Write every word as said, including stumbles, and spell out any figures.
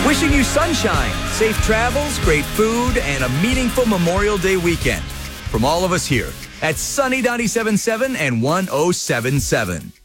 Wishing you sunshine, safe travels, great food, and a meaningful Memorial Day weekend. From all of us here at Sunny ninety-seven point seven and one oh seven point seven.